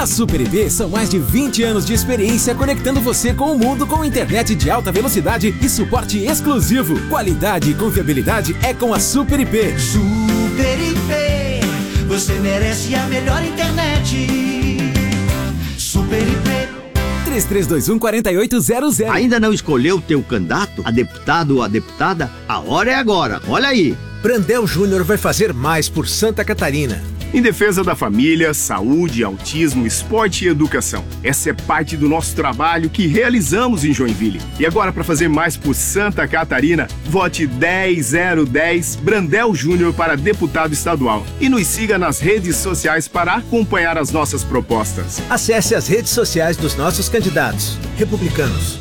Na Super IP são mais de 20 anos de experiência conectando você com o mundo com internet de alta velocidade e suporte exclusivo. Qualidade e confiabilidade é com a Super IP. Super IP, você merece a melhor internet. Super IP. 3321-4800. Ainda não escolheu o teu candidato, a deputado ou a deputada? A hora é agora, olha aí. Brandel Júnior vai fazer mais por Santa Catarina. Em defesa da família, saúde, autismo, esporte e educação. Essa é parte do nosso trabalho que realizamos em Joinville. E agora, para fazer mais por Santa Catarina, vote 10010 Brandel Júnior para deputado estadual. E nos siga nas redes sociais para acompanhar as nossas propostas. Acesse as redes sociais dos nossos candidatos republicanos.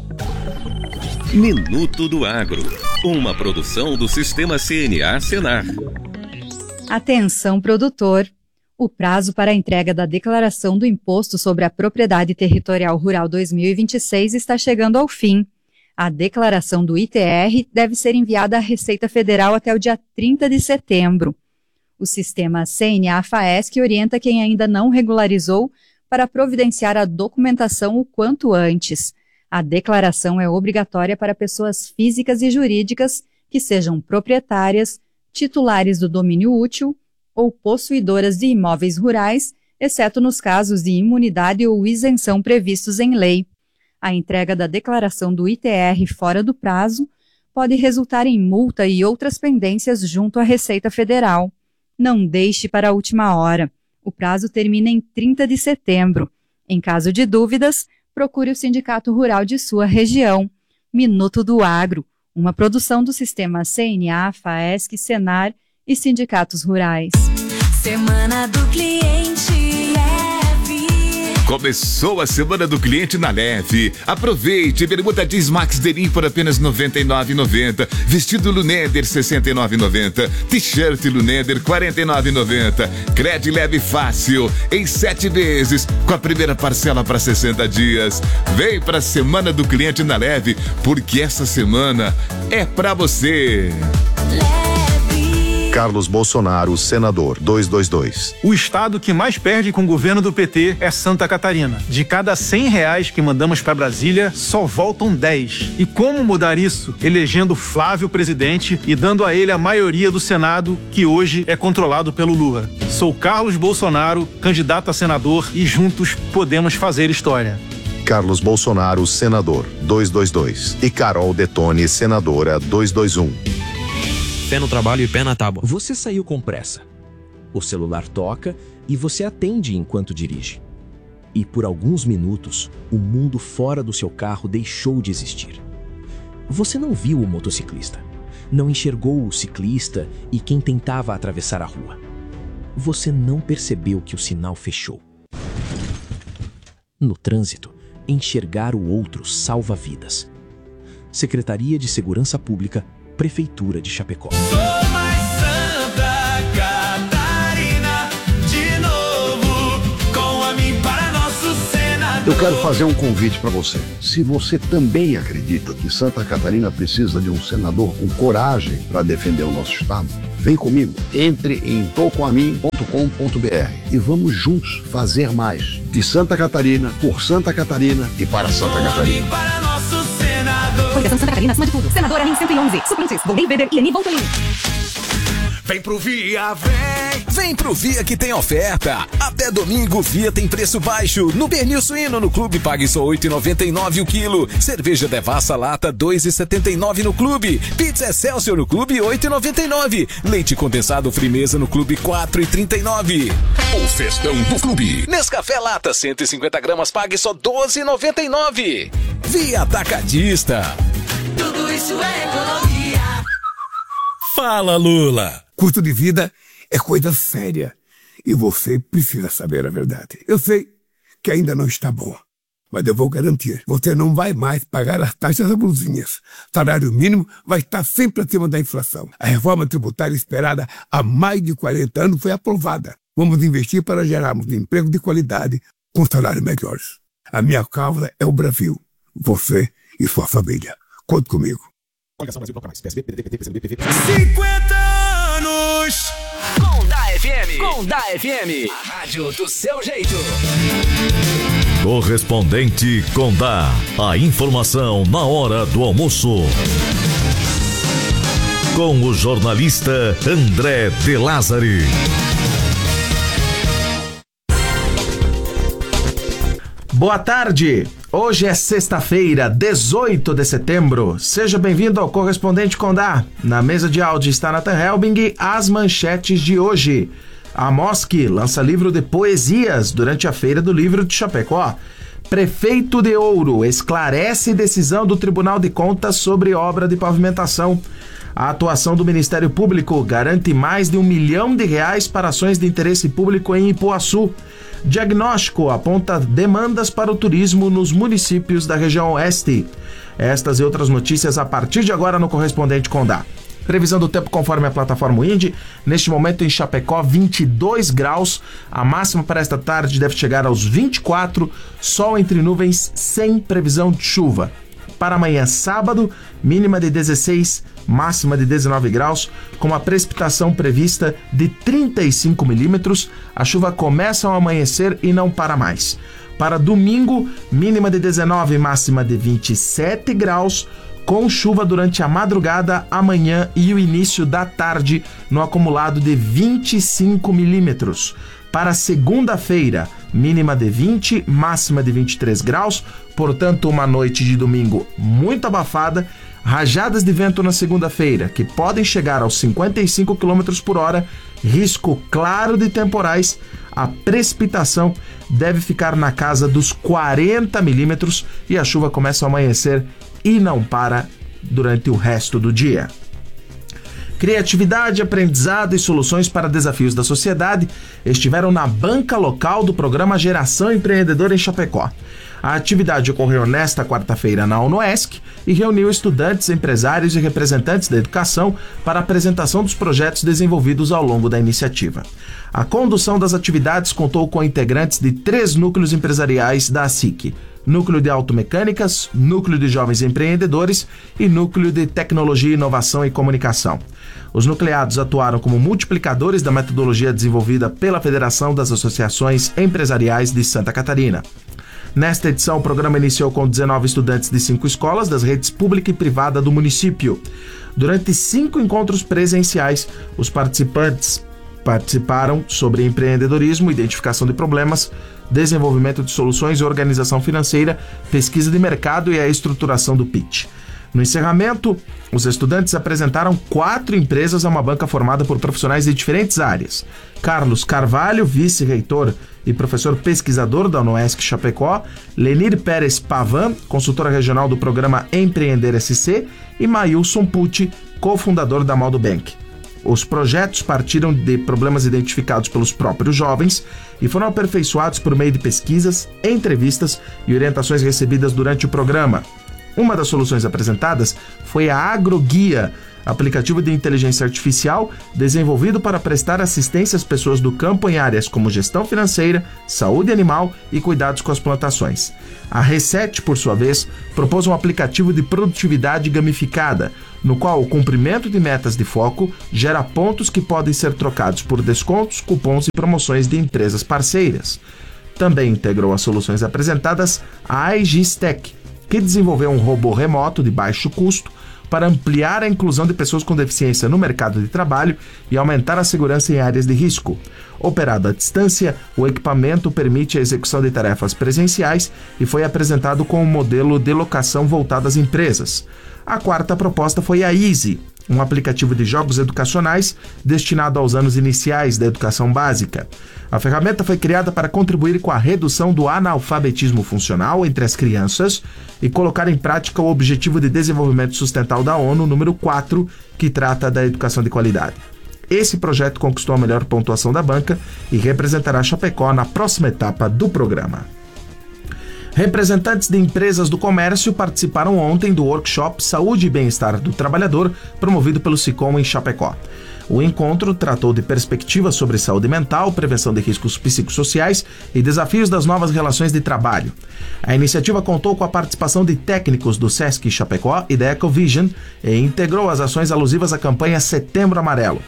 Minuto do Agro, uma produção do Sistema CNA Senar. Atenção, produtor! O prazo para a entrega da declaração do Imposto sobre a Propriedade Territorial Rural 2026 está chegando ao fim. A declaração do ITR deve ser enviada à Receita Federal até o dia 30 de setembro. O sistema CNA-FAESC orienta quem ainda não regularizou para providenciar a documentação o quanto antes. A declaração é obrigatória para pessoas físicas e jurídicas que sejam proprietárias, titulares do domínio útil ou possuidoras de imóveis rurais, exceto nos casos de imunidade ou isenção previstos em lei. A entrega da declaração do ITR fora do prazo pode resultar em multa e outras pendências junto à Receita Federal. Não deixe para a última hora. O prazo termina em 30 de setembro. Em caso de dúvidas, procure o Sindicato Rural de sua região. Minuto do Agro, uma produção do Sistema CNA, FAESC, Senar e sindicatos rurais. Semana do Cliente Leve. Começou a Semana do Cliente na Leve. Aproveite, bermuda jeans Max Denim por apenas R$ 99,90. Vestido Luneder R$ 69,90. T-shirt Luneder R$ 49,90. Crédito leve fácil, em 7 vezes, com a primeira parcela para 60 dias. Vem pra Semana do Cliente na Leve, porque essa semana é pra você. Carlos Bolsonaro, senador, 222. O estado que mais perde com o governo do PT é Santa Catarina. De cada R$100 que mandamos para Brasília, só voltam 10. E como mudar isso? Elegendo Flávio presidente e dando a ele a maioria do Senado, que hoje é controlado pelo Lula. Sou Carlos Bolsonaro, candidato a senador, e juntos podemos fazer história. Carlos Bolsonaro, senador, 222. E Carol Detone, senadora, 221. Pé no trabalho e pé na tábua. Você saiu com pressa. O celular toca e você atende enquanto dirige. E por alguns minutos, o mundo fora do seu carro deixou de existir. Você não viu o motociclista, não enxergou o ciclista e quem tentava atravessar a rua. Você não percebeu que o sinal fechou. No trânsito, enxergar o outro salva vidas. Secretaria de Segurança Pública, Prefeitura de Chapecó. Sou mais Santa Catarina, de novo, com a mim para nosso senador. Eu quero fazer um convite para você. Se você também acredita que Santa Catarina precisa de um senador com coragem para defender o nosso estado, vem comigo. Entre em tocoamin.com.br e vamos juntos fazer mais de Santa Catarina, por Santa Catarina e para Santa Catarina. Coligação Santa Catarina acima de tudo. Senadora NIM 111. Suplentes. Volney Weber e Eni Voltolini. Vem pro Via, vem! Vem pro Via que tem oferta. Até domingo, Via tem preço baixo. No pernil suíno no clube, pague só R$ 8,99 o quilo. Cerveja Devassa lata, R$ 2,79 no clube. Pizza Excelsior no clube, R$ 8,99. Leite condensado Frimeza no clube, R$ 4,39. O festão do clube. Nescafé lata, 150 gramas, pague só R$ 12,99. Via Atacadista. Tudo isso é economia. Fala, Lula. Custo de vida é coisa séria e você precisa saber a verdade. Eu sei que ainda não está bom, mas eu vou garantir. Você não vai mais pagar as taxas abusivas. Salário mínimo vai estar sempre acima da inflação. A reforma tributária esperada há mais de 40 anos foi aprovada. Vamos investir para gerarmos emprego de qualidade com salários melhores. A minha causa é o Brasil. Você e sua família. Conte comigo. Coligação Brasil Bloco Mais. PSB, PDT, PT, PCdoB, PV. 50 anos com da FM. Condá FM. A rádio do seu jeito. Correspondente Condá. A informação na hora do almoço. Com o jornalista André de Lázari. Boa tarde. Hoje é sexta-feira, 18 de setembro. Seja bem-vindo ao Correspondente Condá. Na mesa de áudio está Nathan Helbing. As manchetes de hoje. A MOSC lança livro de poesias durante a Feira do Livro de Chapecó. Prefeito de Ouro esclarece decisão do Tribunal de Contas sobre obra de pavimentação. A atuação do Ministério Público garante mais de R$1 milhão para ações de interesse público em Ipuaçu. Diagnóstico aponta demandas para o turismo nos municípios da região oeste. Estas e outras notícias a partir de agora no Correspondente Condá. Previsão do tempo conforme a plataforma Wind. Neste momento em Chapecó, 22 graus. A máxima para esta tarde deve chegar aos 24. Sol entre nuvens, sem previsão de chuva. Para amanhã, sábado, mínima de 16, máxima de 19 graus, com a precipitação prevista de 35 milímetros. A chuva começa ao amanhecer e não para mais. Para domingo, mínima de 19, máxima de 27 graus, com chuva durante a madrugada, amanhã e o início da tarde, no acumulado de 25 milímetros. Para segunda-feira, mínima de 20, máxima de 23 graus, portanto uma noite de domingo muito abafada, rajadas de vento na segunda-feira, que podem chegar aos 55 km por hora, risco claro de temporais, a precipitação deve ficar na casa dos 40 milímetros e a chuva começa a amanhecer e não para durante o resto do dia. Criatividade, aprendizado e soluções para desafios da sociedade estiveram na banca local do programa Geração Empreendedora em Chapecó. A atividade ocorreu nesta quarta-feira na UNOESC e reuniu estudantes, empresários e representantes da educação para a apresentação dos projetos desenvolvidos ao longo da iniciativa. A condução das atividades contou com integrantes de 3 núcleos empresariais da ASIC: Núcleo de Automecânicas, Núcleo de Jovens Empreendedores e Núcleo de Tecnologia, Inovação e Comunicação. Os nucleados atuaram como multiplicadores da metodologia desenvolvida pela Federação das Associações Empresariais de Santa Catarina. Nesta edição, o programa iniciou com 19 estudantes de 5 escolas das redes pública e privada do município. Durante 5 encontros presenciais, os participantes participaram sobre empreendedorismo, identificação de problemas, desenvolvimento de soluções, organização financeira, pesquisa de mercado e a estruturação do pitch. No encerramento, os estudantes apresentaram 4 empresas a uma banca formada por profissionais de diferentes áreas. Carlos Carvalho, vice-reitor e professor pesquisador da UNOESC Chapecó, Lenir Pérez Pavan, consultora regional do programa Empreender SC, e Mailson Pucci, cofundador da Maldo Bank. Os projetos partiram de problemas identificados pelos próprios jovens e foram aperfeiçoados por meio de pesquisas, entrevistas e orientações recebidas durante o programa. Uma das soluções apresentadas foi a AgroGuia, aplicativo de inteligência artificial desenvolvido para prestar assistência às pessoas do campo em áreas como gestão financeira, saúde animal e cuidados com as plantações. A Reset, por sua vez, propôs um aplicativo de produtividade gamificada, no qual o cumprimento de metas de foco gera pontos que podem ser trocados por descontos, cupons e promoções de empresas parceiras. Também integrou as soluções apresentadas a AIGSTEC, que desenvolveu um robô remoto de baixo custo para ampliar a inclusão de pessoas com deficiência no mercado de trabalho e aumentar a segurança em áreas de risco. Operado à distância, o equipamento permite a execução de tarefas presenciais e foi apresentado com um modelo de locação voltado às empresas. A quarta proposta foi a Easy, um aplicativo de jogos educacionais destinado aos anos iniciais da educação básica. A ferramenta foi criada para contribuir com a redução do analfabetismo funcional entre as crianças e colocar em prática o Objetivo de Desenvolvimento Sustentável da ONU, número 4, que trata da educação de qualidade. Esse projeto conquistou a melhor pontuação da banca e representará Chapecó na próxima etapa do programa. Representantes de empresas do comércio participaram ontem do workshop Saúde e Bem-Estar do Trabalhador, promovido pelo SICOM em Chapecó. O encontro tratou de perspectivas sobre saúde mental, prevenção de riscos psicossociais e desafios das novas relações de trabalho. A iniciativa contou com a participação de técnicos do SESC Chapecó e da Ecovision e integrou as ações alusivas à campanha Setembro Amarelo.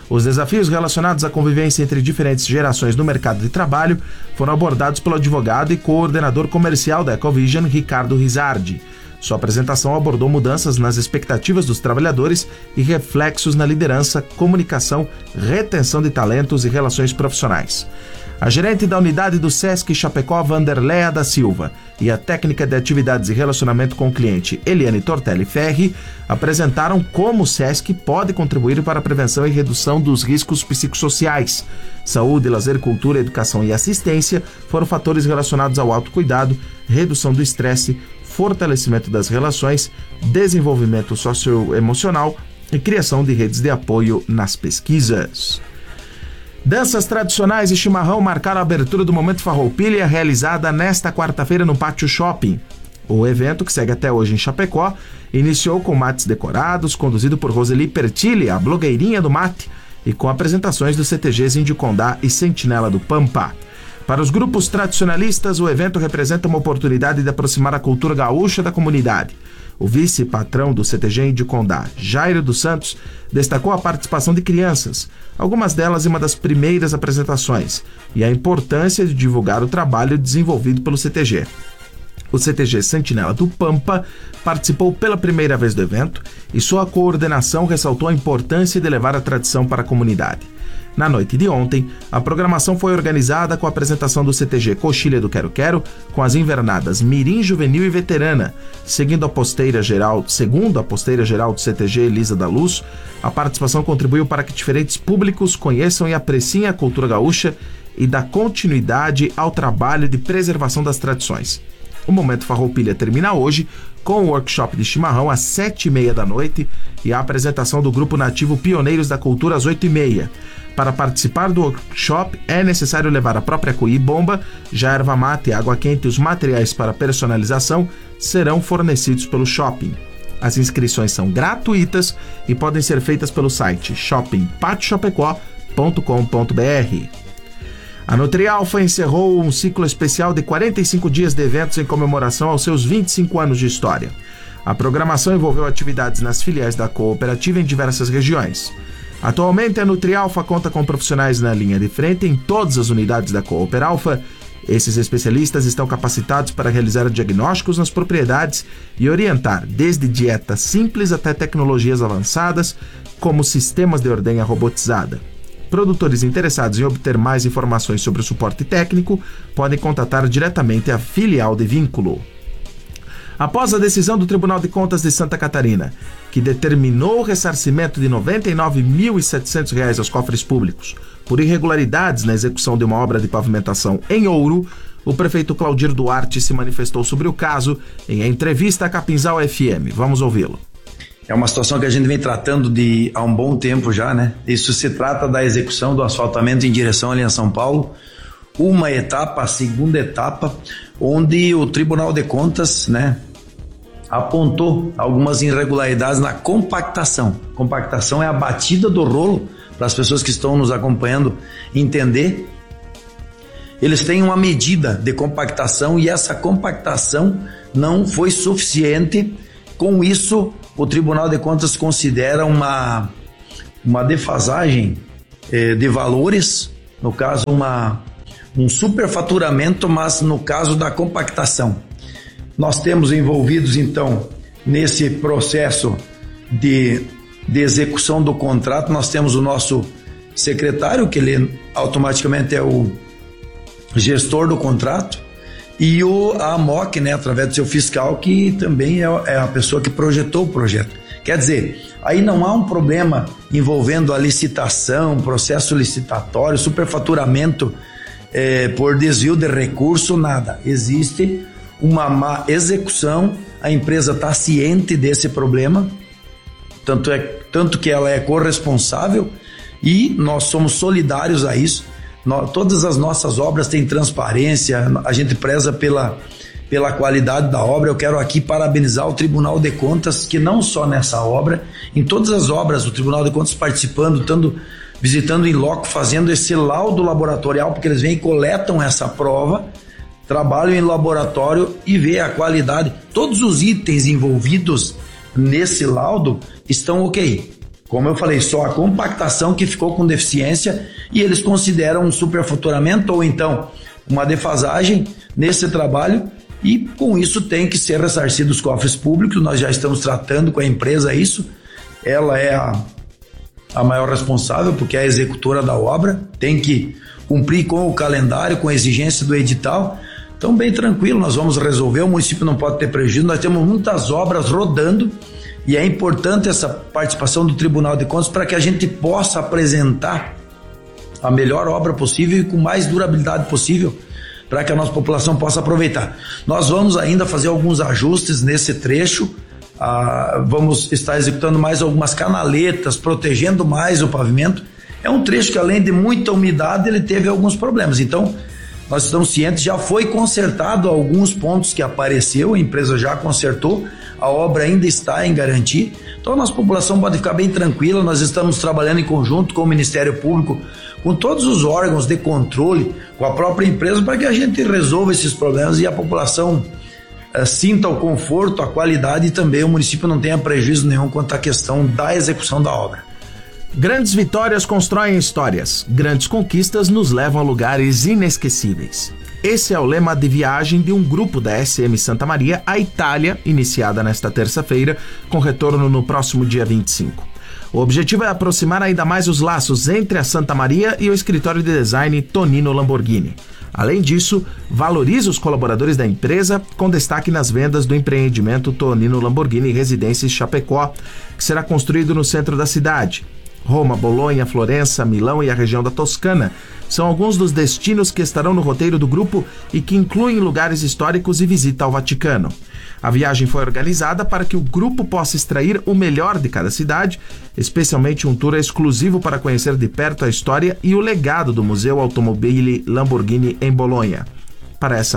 Os desafios relacionados à convivência entre diferentes gerações no mercado de trabalho foram abordados pelo advogado e coordenador comercial da Ecovision, Ricardo Rizardi. Sua apresentação abordou mudanças nas expectativas dos trabalhadores e reflexos na liderança, comunicação, retenção de talentos e relações profissionais. A gerente da unidade do Sesc Chapecó, Vanderléa da Silva, e a técnica de atividades e relacionamento com o cliente, Eliane Tortelli Ferri, apresentaram como o Sesc pode contribuir para a prevenção e redução dos riscos psicossociais. Saúde, lazer, cultura, educação e assistência foram fatores relacionados ao autocuidado, redução do estresse, fortalecimento das relações, desenvolvimento socioemocional e criação de redes de apoio nas pesquisas. Danças tradicionais e chimarrão marcaram a abertura do Momento Farroupilha, realizada nesta quarta-feira no Pátio Shopping. O evento, que segue até hoje em Chapecó, iniciou com mates decorados, conduzido por Roseli Pertilli, a blogueirinha do mate, e com apresentações dos CTGs Indicondá e Sentinela do Pampa. Para os grupos tradicionalistas, o evento representa uma oportunidade de aproximar a cultura gaúcha da comunidade. O vice-patrão do CTG Indicondá, Jairo dos Santos, destacou a participação de crianças, algumas delas em uma das primeiras apresentações, e a importância de divulgar o trabalho desenvolvido pelo CTG. O CTG Sentinela do Pampa participou pela primeira vez do evento e sua coordenação ressaltou a importância de levar a tradição para a comunidade. Na noite de ontem, a programação foi organizada com a apresentação do CTG Coxilha do Quero Quero, com as invernadas Mirim, Juvenil e Veterana. Segundo a posteira geral do CTG Elisa da Luz, a participação contribuiu para que diferentes públicos conheçam e apreciem a cultura gaúcha e dá continuidade ao trabalho de preservação das tradições. O Momento Farroupilha termina hoje com o workshop de chimarrão às 7h30 da noite e a apresentação do grupo nativo Pioneiros da Cultura às 8h30. Para participar do workshop é necessário levar a própria cuia e bomba, já erva mate, água quente e os materiais para personalização serão fornecidos pelo shopping. As inscrições são gratuitas e podem ser feitas pelo site shoppingpatiochapecó.com.br. A Nutrialfa encerrou um ciclo especial de 45 dias de eventos em comemoração aos seus 25 anos de história. A programação envolveu atividades nas filiais da cooperativa em diversas regiões. Atualmente, a Nutrialfa conta com profissionais na linha de frente em todas as unidades da Cooperalfa. Esses especialistas estão capacitados para realizar diagnósticos nas propriedades e orientar desde dietas simples até tecnologias avançadas, como sistemas de ordenha robotizada. Produtores interessados em obter mais informações sobre o suporte técnico podem contatar diretamente a filial de vínculo. Após a decisão do Tribunal de Contas de Santa Catarina, que determinou o ressarcimento de R$ 99.700 aos cofres públicos por irregularidades na execução de uma obra de pavimentação em Ouro, o prefeito Claudir Duarte se manifestou sobre o caso em entrevista à Capinzal FM. Vamos ouvi-lo. É uma situação que a gente vem tratando há um bom tempo já, né? Isso se trata da execução do asfaltamento em direção ali a São Paulo. Uma etapa, a segunda etapa, onde o Tribunal de Contas, né, apontou algumas irregularidades na compactação. Compactação é a batida do rolo, para as pessoas que estão nos acompanhando entender. Eles têm uma medida de compactação e essa compactação não foi suficiente. Com isso, o Tribunal de Contas considera uma defasagem de valores, no caso um superfaturamento, mas no caso da compactação. Nós temos envolvidos então nesse processo de execução do contrato, nós temos o nosso secretário, que ele automaticamente é o gestor do contrato, e a AMOC, né, através do seu fiscal, que também é a pessoa que projetou o projeto. Quer dizer, aí não há um problema envolvendo a licitação, processo licitatório, superfaturamento por desvio de recurso, nada. Existe uma má execução, a empresa está ciente desse problema, tanto que ela é corresponsável e nós somos solidários a isso. Todas as nossas obras têm transparência, a gente preza pela qualidade da obra. Eu quero aqui parabenizar o Tribunal de Contas, que não só nessa obra, em todas as obras, o Tribunal de Contas participando, visitando em loco, fazendo esse laudo laboratorial, porque eles vêm e coletam essa prova, trabalham em laboratório e vê a qualidade. Todos os itens envolvidos nesse laudo estão ok. Como eu falei, só a compactação que ficou com deficiência e eles consideram um superfaturamento ou então uma defasagem nesse trabalho e com isso tem que ser ressarcido os cofres públicos. Nós já estamos tratando com a empresa isso, ela é a maior responsável porque é a executora da obra, tem que cumprir com o calendário, com a exigência do edital. Então bem tranquilo, nós vamos resolver, o município não pode ter prejuízo, nós temos muitas obras rodando e é importante essa participação do Tribunal de Contas para que a gente possa apresentar a melhor obra possível e com mais durabilidade possível para que a nossa população possa aproveitar. Nós vamos ainda fazer alguns ajustes nesse trecho, vamos estar executando mais algumas canaletas, protegendo mais o pavimento. É um trecho que além de muita umidade ele teve alguns problemas, então nós estamos cientes, já foi consertado alguns pontos que apareceu, a empresa já consertou, a obra ainda está em garantia, então a nossa população pode ficar bem tranquila, nós estamos trabalhando em conjunto com o Ministério Público, com todos os órgãos de controle, com a própria empresa, para que a gente resolva esses problemas e a população sinta o conforto, a qualidade e também o município não tenha prejuízo nenhum quanto à questão da execução da obra. Grandes vitórias constroem histórias, grandes conquistas nos levam a lugares inesquecíveis. Esse é o lema de viagem de um grupo da SM Santa Maria à Itália, iniciada nesta terça-feira, com retorno no próximo dia 25. O objetivo é aproximar ainda mais os laços entre a Santa Maria e o escritório de design Tonino Lamborghini. Além disso, valoriza os colaboradores da empresa, com destaque nas vendas do empreendimento Tonino Lamborghini Residências Chapecó, que será construído no centro da cidade. Roma, Bolonha, Florença, Milão e a região da Toscana são alguns dos destinos que estarão no roteiro do grupo e que incluem lugares históricos e visita ao Vaticano. A viagem foi organizada para que o grupo possa extrair o melhor de cada cidade, especialmente um tour exclusivo para conhecer de perto a história e o legado do Museu Automobile Lamborghini em Bolonha. Para essa